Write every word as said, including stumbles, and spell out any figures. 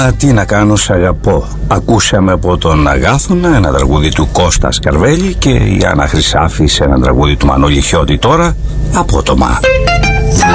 Μα τι να κάνω, σ' αγαπώ. Ακούσαμε από τον Αγάθωνα ένα τραγούδι του Κώστα Σκαρβέλη και η Άννα Χρυσάφη σε ένα τραγούδι του Μανώλη Χιώτη τώρα, Απότομα.